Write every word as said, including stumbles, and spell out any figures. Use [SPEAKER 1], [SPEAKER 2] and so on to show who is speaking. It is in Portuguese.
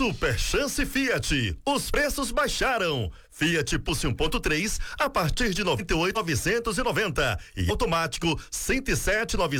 [SPEAKER 1] Super Chance Fiat. Os preços baixaram. Fiat Pulse um ponto três a partir de noventa e oito mil novecentos e noventa e automático cento e sete mil